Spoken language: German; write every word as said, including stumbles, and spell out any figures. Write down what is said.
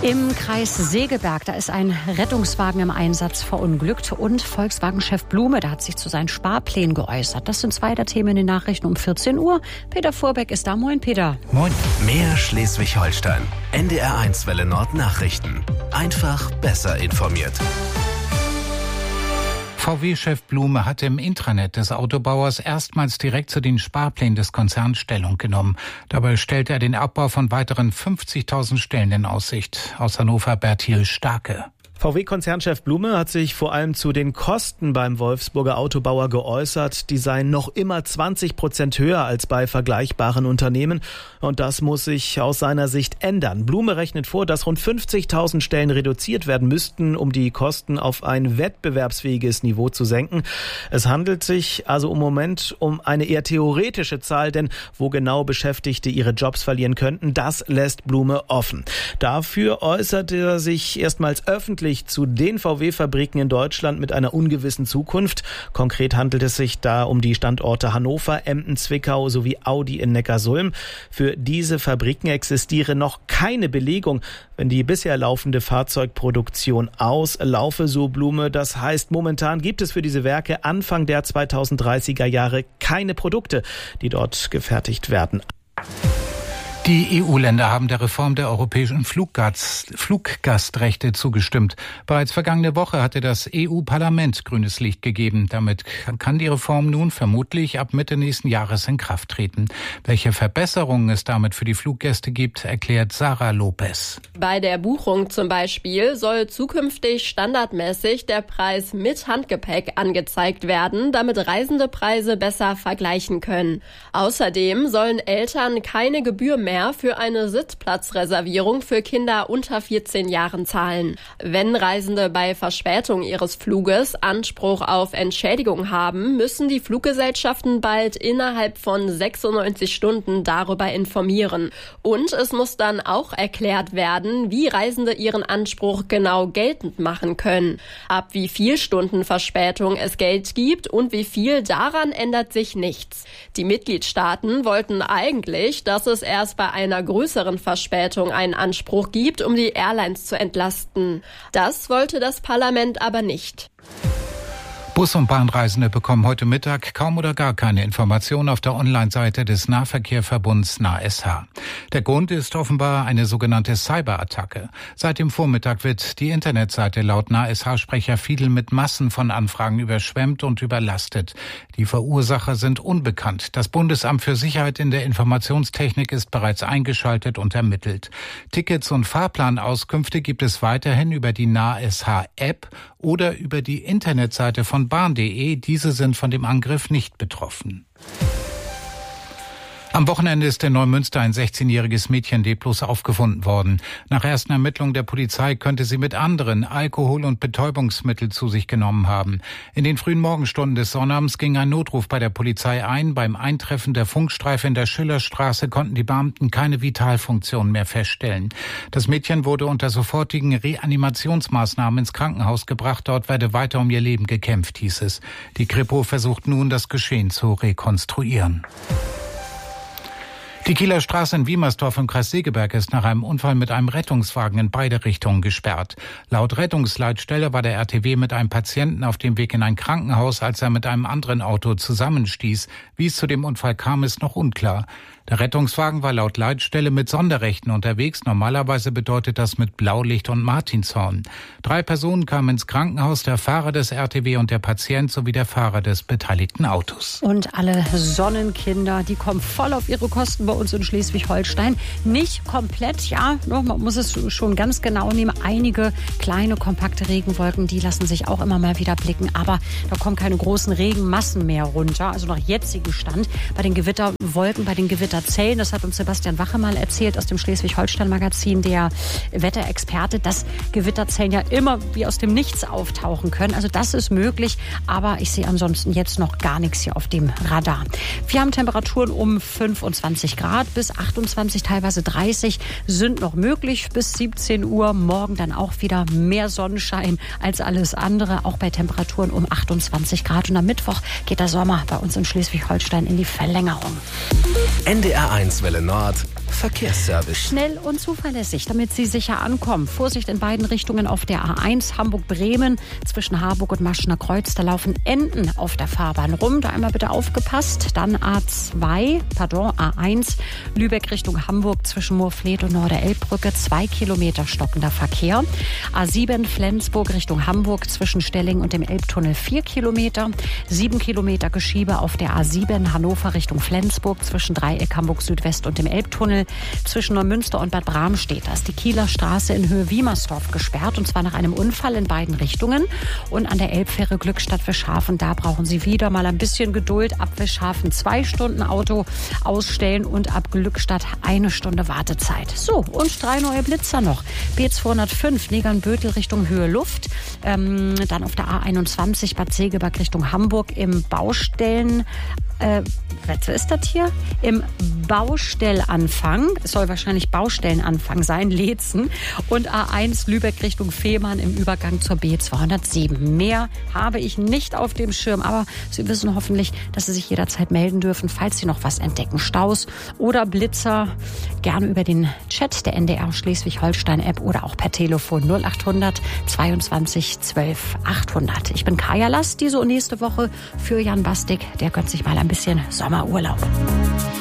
Im Kreis Segeberg, da ist ein Rettungswagen im Einsatz verunglückt und Volkswagen-Chef Blume, der hat sich zu seinen Sparplänen geäußert. Das sind zwei der Themen in den Nachrichten um vierzehn Uhr. Peter Vorbeck ist da. Moin, Peter. Moin. Mehr Schleswig-Holstein. N D R eins Welle Nord Nachrichten. Einfach besser informiert. V W-Chef Blume hat im Intranet des Autobauers erstmals direkt zu den Sparplänen des Konzerns Stellung genommen. Dabei stellt er den Abbau von weiteren fünfzigtausend Stellen in Aussicht. Aus Hannover Bertil Starke. V W-Konzernchef Blume hat sich vor allem zu den Kosten beim Wolfsburger Autobauer geäußert. Die seien noch immer zwanzig Prozent höher als bei vergleichbaren Unternehmen. Und das muss sich aus seiner Sicht ändern. Blume rechnet vor, dass rund fünfzigtausend Stellen reduziert werden müssten, um die Kosten auf ein wettbewerbsfähiges Niveau zu senken. Es handelt sich also im Moment um eine eher theoretische Zahl, denn wo genau Beschäftigte ihre Jobs verlieren könnten, das lässt Blume offen. Dafür äußert er sich erstmals öffentlich zu den V W-Fabriken in Deutschland mit einer ungewissen Zukunft. Konkret handelt es sich da um die Standorte Hannover, Emden, Zwickau sowie Audi in Neckarsulm. Für diese Fabriken existiere noch keine Belegung, wenn die bisher laufende Fahrzeugproduktion auslaufe, so Blume. Das heißt, momentan gibt es für diese Werke Anfang der zweitausenddreißiger Jahre keine Produkte, die dort gefertigt werden. Die E U-Länder haben der Reform der europäischen Fluggast, Fluggastrechte zugestimmt. Bereits vergangene Woche hatte das E U-Parlament grünes Licht gegeben. Damit kann die Reform nun vermutlich ab Mitte nächsten Jahres in Kraft treten. Welche Verbesserungen es damit für die Fluggäste gibt, erklärt Sarah Lopez. Bei der Buchung zum Beispiel soll zukünftig standardmäßig der Preis mit Handgepäck angezeigt werden, damit Reisende Preise besser vergleichen können. Außerdem sollen Eltern keine Gebühr mehr für eine Sitzplatzreservierung für Kinder unter vierzehn Jahren zahlen. Wenn Reisende bei Verspätung ihres Fluges Anspruch auf Entschädigung haben, müssen die Fluggesellschaften bald innerhalb von sechsundneunzig Stunden darüber informieren. Und es muss dann auch erklärt werden, wie Reisende ihren Anspruch genau geltend machen können. Ab wie viel Stunden Verspätung es Geld gibt und wie viel, daran ändert sich nichts. Die Mitgliedstaaten wollten eigentlich, dass es erst bei einer größeren Verspätung einen Anspruch gibt, um die Airlines zu entlasten. Das wollte das Parlament aber nicht. Bus- und Bahnreisende bekommen heute Mittag kaum oder gar keine Informationen auf der Online-Seite des Nahverkehrverbunds N A S H. Der Grund ist offenbar eine sogenannte Cyberattacke. Seit dem Vormittag wird die Internetseite laut N A S H-Sprecher Fiedel mit Massen von Anfragen überschwemmt und überlastet. Die Verursacher sind unbekannt. Das Bundesamt für Sicherheit in der Informationstechnik ist bereits eingeschaltet und ermittelt. Tickets und Fahrplanauskünfte gibt es weiterhin über die N A S H-App oder über die Internetseite von bahn punkt de. Diese sind von dem Angriff nicht betroffen. Am Wochenende ist in Neumünster ein sechzehnjähriges Mädchen leblos aufgefunden worden. Nach ersten Ermittlungen der Polizei könnte sie mit anderen Alkohol- und Betäubungsmittel zu sich genommen haben. In den frühen Morgenstunden des Sonnabends ging ein Notruf bei der Polizei ein. Beim Eintreffen der Funkstreife in der Schillerstraße konnten die Beamten keine Vitalfunktion mehr feststellen. Das Mädchen wurde unter sofortigen Reanimationsmaßnahmen ins Krankenhaus gebracht. Dort werde weiter um ihr Leben gekämpft, hieß es. Die Kripo versucht nun, das Geschehen zu rekonstruieren. Die Kieler Straße in Wiemersdorf im Kreis Segeberg ist nach einem Unfall mit einem Rettungswagen in beide Richtungen gesperrt. Laut Rettungsleitstelle war der R T W mit einem Patienten auf dem Weg in ein Krankenhaus, als er mit einem anderen Auto zusammenstieß. Wie es zu dem Unfall kam, ist noch unklar. Der Rettungswagen war laut Leitstelle mit Sonderrechten unterwegs. Normalerweise bedeutet das mit Blaulicht und Martinshorn. Drei Personen kamen ins Krankenhaus, der Fahrer des R T W und der Patient sowie der Fahrer des beteiligten Autos. Und alle Sonnenkinder, die kommen voll auf ihre Kosten bei uns in Schleswig-Holstein. Nicht komplett, ja, man muss es schon ganz genau nehmen. Einige kleine, kompakte Regenwolken, die lassen sich auch immer mal wieder blicken. Aber da kommen keine großen Regenmassen mehr runter. Also nach jetzigem Stand bei den Gewitterwolken, bei den Gewitterzellen. Das hat uns Sebastian Wache mal erzählt aus dem Schleswig-Holstein-Magazin, der Wetterexperte, dass Gewitterzellen ja immer wie aus dem Nichts auftauchen können. Also das ist möglich, aber ich sehe ansonsten jetzt noch gar nichts hier auf dem Radar. Wir haben Temperaturen um fünfundzwanzig Grad bis achtundzwanzig, teilweise dreißig sind noch möglich bis siebzehn Uhr. Morgen dann auch wieder mehr Sonnenschein als alles andere, auch bei Temperaturen um achtundzwanzig Grad. Und am Mittwoch geht der Sommer bei uns in Schleswig-Holstein in die Verlängerung. N D R eins Welle Nord Verkehrsservice. Schnell und zuverlässig, damit Sie sicher ankommen. Vorsicht in beiden Richtungen auf der A eins Hamburg-Bremen. Zwischen Harburg und Maschener Kreuz, da laufen Enten auf der Fahrbahn rum. Da einmal bitte aufgepasst. Dann A zwei, pardon, A eins, Lübeck Richtung Hamburg zwischen Moorfleet und Norderelbbrücke. Zwei Kilometer stockender Verkehr. A sieben Flensburg Richtung Hamburg zwischen Stelling und dem Elbtunnel. Vier Kilometer. Sieben Kilometer Geschiebe auf der A sieben Hannover Richtung Flensburg zwischen Dreieck Hamburg Südwest und dem Elbtunnel. Zwischen Neumünster und Bad Bramstedt. Da ist die Kieler Straße in Höhe Wiemersdorf gesperrt, und zwar nach einem Unfall in beiden Richtungen. Und an der Elbfähre Glückstadt Wischhafen, da brauchen Sie wieder mal ein bisschen Geduld. Ab Wischhafen zwei Stunden Auto ausstellen und ab Glückstadt eine Stunde Wartezeit. So, und drei neue Blitzer noch. B zweihundertfünf Negernbötel Richtung Höhe Luft. Ähm, dann auf der A einundzwanzig Bad Segeberg Richtung Hamburg im Baustellen... Äh, was ist das hier? Im Baustellanfang, es soll wahrscheinlich Baustellenanfang sein, Leetzen, und A eins Lübeck Richtung Fehmarn im Übergang zur B zweihundertsieben. Mehr habe ich nicht auf dem Schirm, aber Sie wissen hoffentlich, dass Sie sich jederzeit melden dürfen, falls Sie noch was entdecken. Staus oder Blitzer, gerne über den Chat der N D R Schleswig-Holstein-App oder auch per Telefon null achthundert zweiundzwanzig zwölf achthundert. Ich bin Kaya Last, diese und nächste Woche für Jan Bastik. Der gönnt sich mal ein bisschen Sommerurlaub.